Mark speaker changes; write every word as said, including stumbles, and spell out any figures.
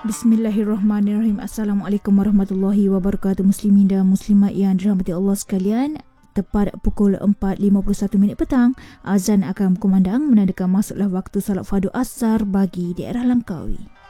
Speaker 1: Bismillahirrahmanirrahim. Assalamualaikum warahmatullahi wabarakatuh. Muslimin dan muslimat yang dirahmati Allah sekalian. Tepat pukul empat lima puluh satu minit petang, azan akan berkumandang menandakan masuklah waktu salat fardu asar bagi daerah Langkawi.